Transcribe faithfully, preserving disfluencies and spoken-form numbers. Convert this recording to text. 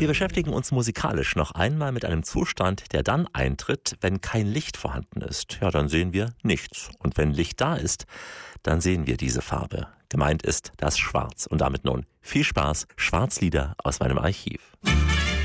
Wir beschäftigen uns musikalisch noch einmal mit einem Zustand, der dann eintritt, wenn kein Licht vorhanden ist. Ja, dann sehen wir nichts. Und wenn Licht da ist, dann sehen wir diese Farbe. Gemeint ist das Schwarz. Und damit nun viel Spaß, Schwarzlieder aus meinem Archiv.